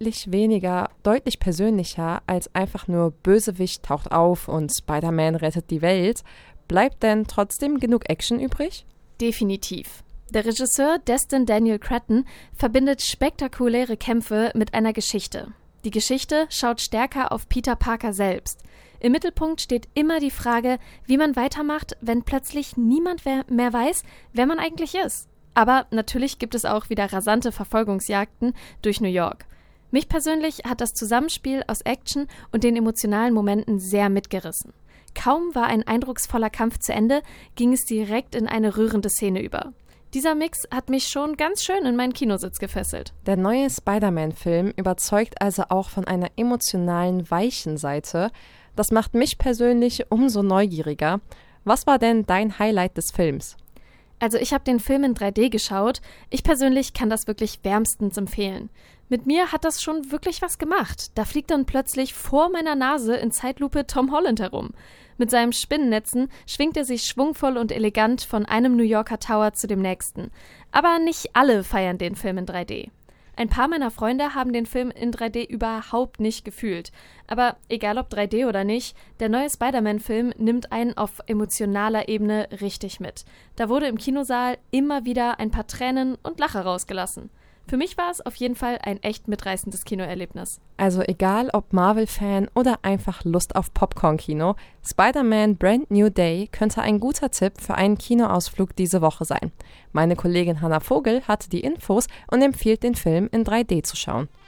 deutlich weniger, deutlich persönlicher als einfach nur Bösewicht taucht auf und Spider-Man rettet die Welt. Bleibt denn trotzdem genug Action übrig? Definitiv. Der Regisseur Destin Daniel Cretton verbindet spektakuläre Kämpfe mit einer Geschichte. Die Geschichte schaut stärker auf Peter Parker selbst. Im Mittelpunkt steht immer die Frage, wie man weitermacht, wenn plötzlich niemand mehr weiß, wer man eigentlich ist. Aber natürlich gibt es auch wieder rasante Verfolgungsjagden durch New York. Mich persönlich hat das Zusammenspiel aus Action und den emotionalen Momenten sehr mitgerissen. Kaum war ein eindrucksvoller Kampf zu Ende, ging es direkt in eine rührende Szene über. Dieser Mix hat mich schon ganz schön in meinen Kinositz gefesselt. Der neue Spider-Man-Film überzeugt also auch von einer emotionalen, weichen Seite. Das macht mich persönlich umso neugieriger. Was war denn dein Highlight des Films? Also ich habe den Film in 3D geschaut. Ich persönlich kann das wirklich wärmstens empfehlen. Mit mir hat das schon wirklich was gemacht. Da fliegt dann plötzlich vor meiner Nase in Zeitlupe Tom Holland herum. Mit seinen Spinnennetzen schwingt er sich schwungvoll und elegant von einem New Yorker Tower zu dem nächsten. Aber nicht alle feiern den Film in 3D. Ein paar meiner Freunde haben den Film in 3D überhaupt nicht gefühlt. Aber egal ob 3D oder nicht, der neue Spider-Man-Film nimmt einen auf emotionaler Ebene richtig mit. Da wurde im Kinosaal immer wieder ein paar Tränen und Lacher rausgelassen. Für mich war es auf jeden Fall ein echt mitreißendes Kinoerlebnis. Also egal ob Marvel-Fan oder einfach Lust auf Popcorn-Kino, Spider-Man Brand New Day könnte ein guter Tipp für einen Kinoausflug diese Woche sein. Meine Kollegin Hannah Vogel hatte die Infos und empfiehlt den Film in 3D zu schauen.